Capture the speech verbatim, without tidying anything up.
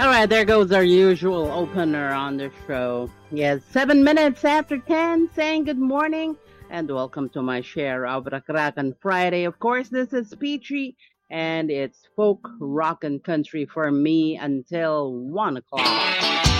All right, there goes our usual opener on the show. Yes, seven minutes after ten, saying good morning and welcome to my share of Rakrakan Friday. Of course, this is Peachy and it's folk, rock, and country for me until one o'clock.